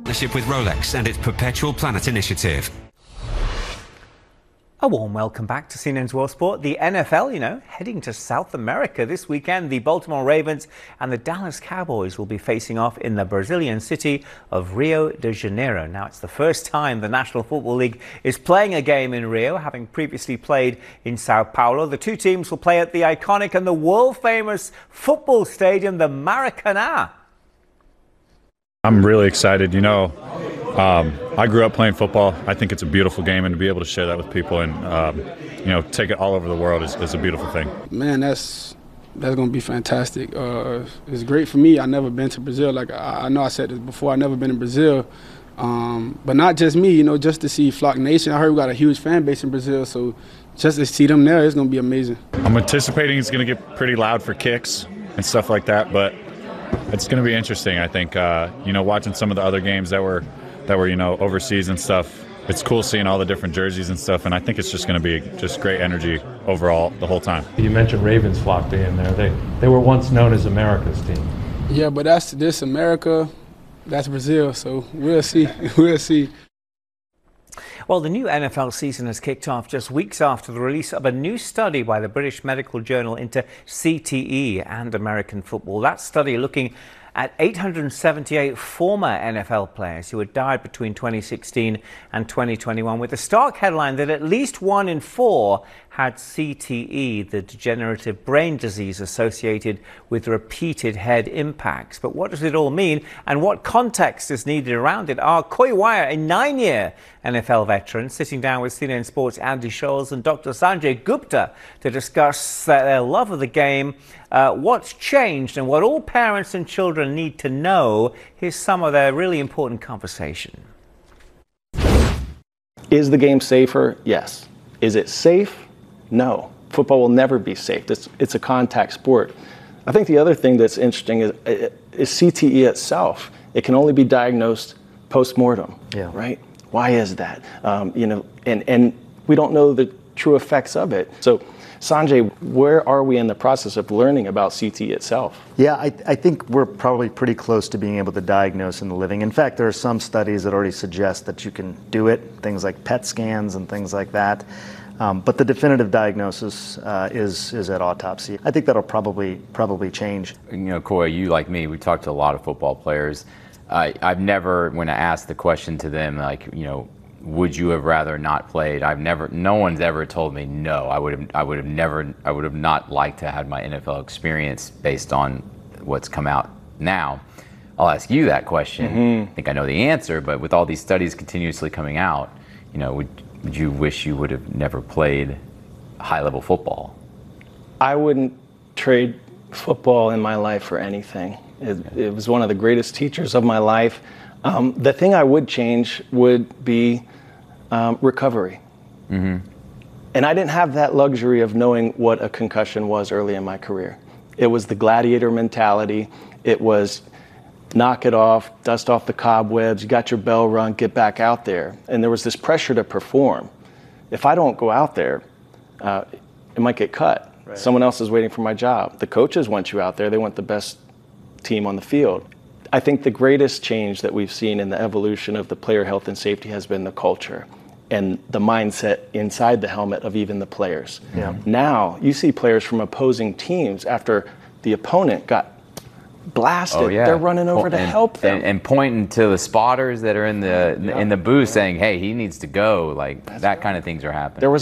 partnership with Rolex and its Perpetual Planet initiative. A warm welcome back to CNN's World Sport. The NFL, heading to South America this weekend. The Baltimore Ravens and the Dallas Cowboys will be facing off in the Brazilian city of Rio de Janeiro. Now, it's the first time the National Football League is playing a game in Rio, having previously played in Sao Paulo. The two teams will play at the iconic and the world-famous football stadium, the Maracanã. I'm really excited. I grew up playing football. I think it's a beautiful game, and to be able to share that with people and take it all over the world is a beautiful thing. Man, that's going to be fantastic. It's great for me. I've never been to Brazil. Like I know I said this before, I've never been in Brazil. But not just me, just to see Flock Nation. I heard we got a huge fan base in Brazil, so just to see them there, it's going to be amazing. I'm anticipating it's going to get pretty loud for kicks and stuff like that, but it's going to be interesting, I think. Watching some of the other games that were overseas and stuff, it's cool seeing all the different jerseys and stuff, and I think it's just going to be just great energy overall the whole time. You mentioned Ravens Flock being there. They were once known as America's team. Yeah, but that's this America, that's Brazil, so we'll see. We'll see. Well, the new NFL season has kicked off just weeks after the release of a new study by the British Medical Journal into CTE and American football. That study looking at 878 former NFL players who had died between 2016 and 2021, with the stark headline that at least 1 in 4 had CTE, the degenerative brain disease associated with repeated head impacts. But what does it all mean, and what context is needed around it? Our Koi Wire, a 9-year NFL veteran, sitting down with CNN Sports' Andy Scholes and Dr. Sanjay Gupta to discuss their love of the game, what's changed, and what all parents and children need to know. Here's some of their really important conversation. Is the game safer? Yes. Is it safe? No. Football will never be safe. It's a contact sport. I think the other thing that's interesting is CTE itself. It can only be diagnosed post-mortem, right? Why is that? And we don't know the true effects of it. So, Sanjay, where are we in the process of learning about CTE itself? Yeah, I think we're probably pretty close to being able to diagnose in the living. In fact, there are some studies that already suggest that you can do it, things like PET scans and things like that. But the definitive diagnosis is at autopsy. I think that'll probably change. Koi, you like me, we talked to a lot of football players. I've never, when I asked the question to them, would you have rather not played? No one's ever told me no. I would have not liked to have my NFL experience based on what's come out now. I'll ask you that question. I think I know the answer, but with all these studies continuously coming out, would you wish you would have never played high-level football? I wouldn't trade football in my life for anything. It was one of the greatest teachers of my life. The thing I would change would be recovery. And I didn't have that luxury of knowing what a concussion was early in my career. It was the gladiator mentality. It was knock it off, dust off the cobwebs, you got your bell rung, get back out there. And there was this pressure to perform. If I don't go out there, it might get cut. Right. Someone else is waiting for my job. The coaches want you out there. They want the best team on the field. I think the greatest change that we've seen in the evolution of the player health and safety has been the culture and the mindset inside the helmet of even the players. Yeah. Now, you see players from opposing teams after the opponent got blasted, they're running over to help them. And pointing to the spotters that are in the booth saying, hey, he needs to go. That kind of things are happening.